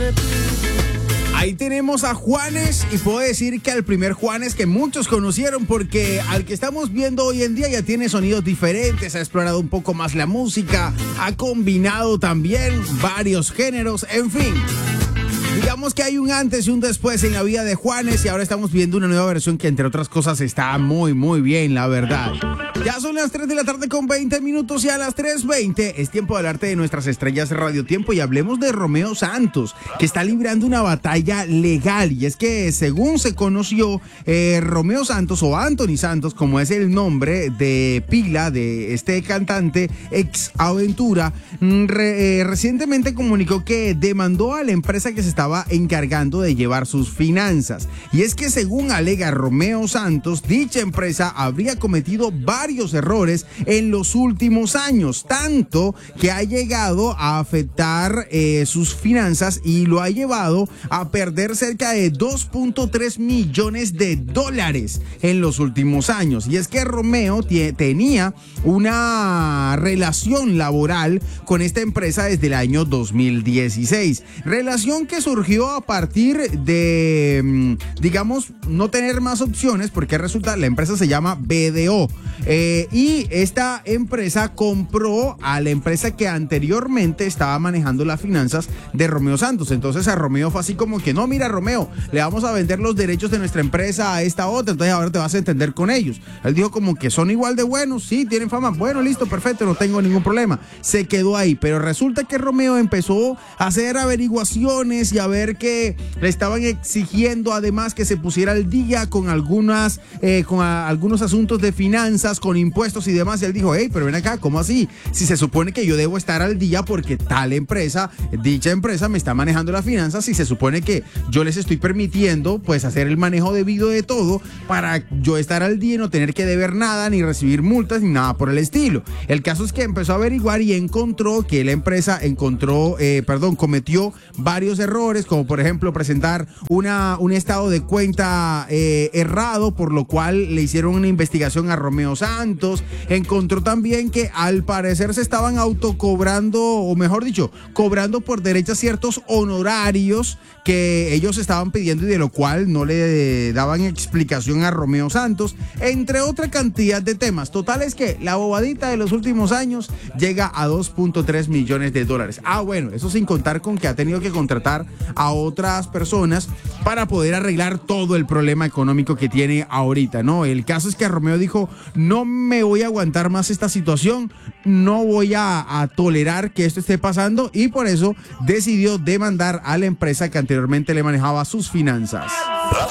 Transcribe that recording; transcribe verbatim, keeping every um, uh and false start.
Ahí tenemos a Juanes y puedo decir que al primer Juanes que muchos conocieron, porque al que estamos viendo hoy en día ya tiene sonidos diferentes, ha explorado un poco más la música, ha combinado también varios géneros, en fin. Digamos que hay un antes y un después en la vida de Juanes y ahora estamos viendo una nueva versión que entre otras cosas está muy muy bien, la verdad. Ya son las tres de la tarde con veinte minutos y a las tres veinte es tiempo de hablarte de nuestras estrellas de Radio Tiempo y hablemos de Romeo Santos, que está librando una batalla legal. Y es que según se conoció, eh, Romeo Santos o Anthony Santos, como es el nombre de pila de este cantante ex Aventura, re, eh, recientemente comunicó que demandó a la empresa que se estaba encargando de llevar sus finanzas. Y es que según alega Romeo Santos, dicha empresa habría cometido varios errores en los últimos años, tanto que ha llegado a afectar eh, sus finanzas y lo ha llevado a perder cerca de dos punto tres millones de dólares en los últimos años. Y es que Romeo t- tenía una relación laboral con esta empresa desde el año dos mil dieciséis, relación que surgió a partir de, digamos, no tener más opciones, porque resulta, la empresa se llama B D O, eh, y esta empresa compró a la empresa que anteriormente estaba manejando las finanzas de Romeo Santos. Entonces a Romeo fue así como que, no, mira Romeo, le vamos a vender los derechos de nuestra empresa a esta otra, entonces ahora te vas a entender con ellos. Él dijo como que son igual de buenos, sí, tienen fama, bueno, listo, perfecto, no tengo ningún problema. Se quedó ahí, pero resulta que Romeo empezó a hacer averiguaciones y a ver que le estaban exigiendo además que se pusiera al día con algunas eh, con a, algunos asuntos de finanzas, con impuestos y demás, y él dijo, hey, pero ven acá, ¿cómo así? Si se supone que yo debo estar al día porque tal empresa, dicha empresa me está manejando las finanzas y se supone que yo les estoy permitiendo pues hacer el manejo debido de todo para yo estar al día y no tener que deber nada, ni recibir multas, ni nada por el estilo. El caso es que empezó a averiguar y encontró que la empresa encontró, eh, perdón, cometió varios errores, como por ejemplo presentar una, un estado de cuenta eh, errado, por lo cual le hicieron una investigación a Romeo Santos. Encontró también que al parecer se estaban autocobrando, o mejor dicho, cobrando por derecha ciertos honorarios que ellos estaban pidiendo y de lo cual no le daban explicación a Romeo Santos, entre otra cantidad de temas. Total es que la bobadita de los últimos años llega a dos punto tres millones de dólares. Ah, bueno, eso sin contar con que ha tenido que contratar a otras personas para poder arreglar todo el problema económico que tiene ahorita, ¿no? El caso es que Romeo dijo, no me voy a aguantar más esta situación, no voy a, a tolerar que esto esté pasando, y por eso decidió demandar a la empresa que anteriormente le manejaba sus finanzas.